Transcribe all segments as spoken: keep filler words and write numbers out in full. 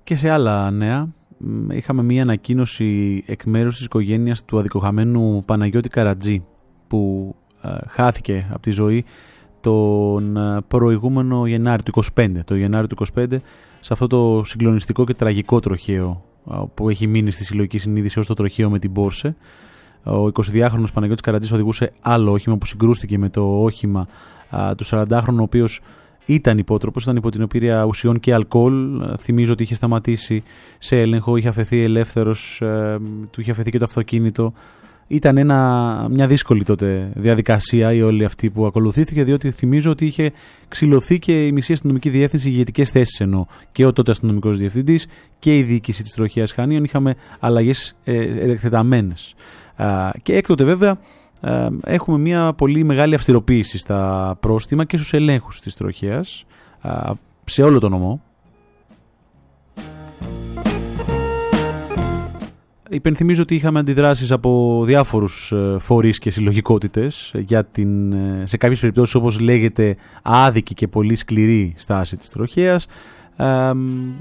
και σε άλλα νέα. Είχαμε μία ανακοίνωση εκ μέρους της οικογένειας του αδικοχαμένου Παναγιώτη Καρατζή, που ε, χάθηκε από τη ζωή τον προηγούμενο Γενάρη του είκοσι πέντε, το Γενάρη του είκοσι πέντε, σε αυτό το συγκλονιστικό και τραγικό τροχαίο που έχει μείνει στη συλλογική συνείδηση ως το τροχαίο με την Porsche. Ο εικοσιδυάχρονος Παναγιώτης Καρατζής οδηγούσε άλλο όχημα που συγκρούστηκε με το όχημα α, του σαραντάχρονου, ο οποίος ήταν υπότροπος, ήταν υπό την επίρρεια ουσιών και αλκοόλ. Θυμίζω ότι είχε σταματήσει σε έλεγχο, είχε αφαιθεί ελεύθερος, ε, του είχε αφαιθεί και το αυτοκίνητο. Ήταν ένα, μια δύσκολη τότε διαδικασία η όλη αυτή που ακολουθήθηκε, διότι θυμίζω ότι είχε ξυλωθεί και η μισή αστυνομική διεύθυνση, ηγετικές θέσεις εννοώ, και ο τότε αστυνομικός διευθυντής και η διοίκηση της τροχαίας Χανίων. Είχαμε αλλαγές ε, εκτεταμένες. Uh, και έκτοτε βέβαια uh, έχουμε μια πολύ μεγάλη αυστηροποίηση στα πρόστιμα και στους ελέγχους της τροχαίας uh, σε όλο τον νομό. Υπενθυμίζω ότι είχαμε αντιδράσεις από διάφορους φορείς και συλλογικότητες για την, σε κάποιες περιπτώσεις, όπως λέγεται, άδικη και πολύ σκληρή στάση της τροχαίας. Uh,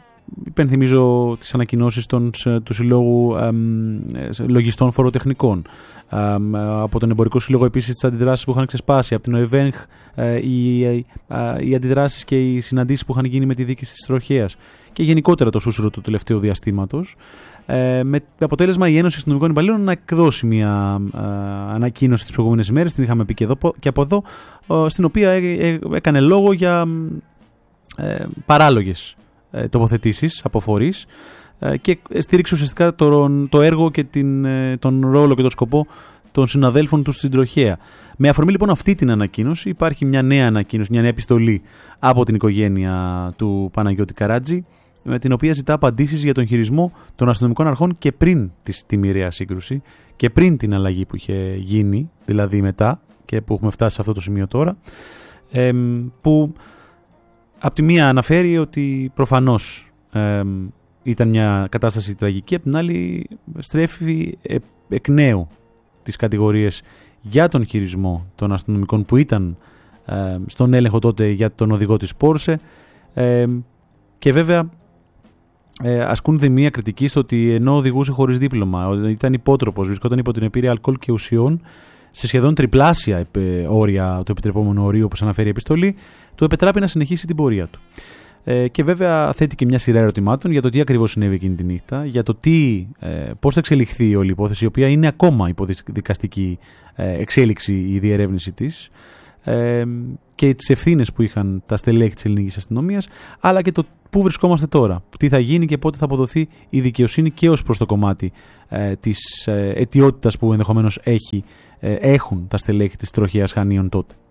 Υπενθυμίζω τις ανακοινώσεις των, του Συλλόγου εμ, Λογιστών Φοροτεχνικών, εμ, από τον Εμπορικό Σύλλογο επίσης τις αντιδράσεις που είχαν ξεσπάσει, από την ΟΕΒΕΝΧ ε, οι, ε, οι αντιδράσεις και οι συναντήσεις που είχαν γίνει με τη διοίκηση της τροχαίας και γενικότερα το σούσουρο του τελευταίου διαστήματος, ε, με αποτέλεσμα η Ένωση Αστυνομικών Υπαλλήλων να εκδώσει μια ε, ανακοίνωση τις προηγούμενες ημέρες, την είχαμε πει και, εδώ, και από εδώ, ε, στην οποία ε, ε, έκανε λόγο για ε, παράλογες τοποθετήσεις από φορείς και στήριξε ουσιαστικά το, το έργο και την, τον ρόλο και τον σκοπό των συναδέλφων του στην τροχαία. Με αφορμή λοιπόν αυτή την ανακοίνωση υπάρχει μια νέα ανακοίνωση, μια νέα επιστολή από την οικογένεια του Παναγιώτη Καράτζη, με την οποία ζητά απαντήσεις για τον χειρισμό των αστυνομικών αρχών και πριν τη μοιραία σύγκρουση και πριν την αλλαγή που είχε γίνει, δηλαδή μετά και που έχουμε φτάσει σε αυτό το σημείο τώρα, ε, που απ' τη μία αναφέρει ότι προφανώς ε, ήταν μια κατάσταση τραγική, απ' την άλλη στρέφει ε, εκ νέου τις κατηγορίες για τον χειρισμό των αστυνομικών που ήταν ε, στον έλεγχο τότε για τον οδηγό της Porsche, ε, και βέβαια ε, ασκούν δε μία κριτική στο ότι ενώ οδηγούσε χωρίς δίπλωμα, ήταν υπότροπος, βρισκόταν υπό την επίρρεια αλκοόλ και ουσιών σε σχεδόν τριπλάσια όρια του επιτρεπόμενου ορίου, όπως αναφέρει η επιστολή, του επετράπει να συνεχίσει την πορεία του. Ε, και βέβαια θέτει και μια σειρά ερωτημάτων για το τι ακριβώς συνέβη εκείνη τη νύχτα, για το τι, ε, πώς θα εξελιχθεί όλη η υπόθεση, η οποία είναι ακόμα υποδικαστική ε, εξέλιξη η διερεύνηση της, ε, και τις ευθύνες που είχαν τα στελέχη της ελληνικής αστυνομίας, αλλά και το πού βρισκόμαστε τώρα, τι θα γίνει και πότε θα αποδοθεί η δικαιοσύνη και ως προς το κομμάτι ε, της ε, αιτιότητας που ενδεχομένως έχει, ε, έχουν τα στελέχη της τροχαίας Χανίων τότε.